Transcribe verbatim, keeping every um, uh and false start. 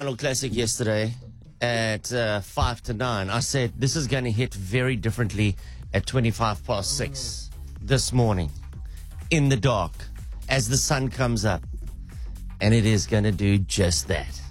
Final Classic yesterday at uh, five to nine. I said this is going to hit very differently at twenty-five past six this morning in the dark as the sun comes up. And it is going to do just that.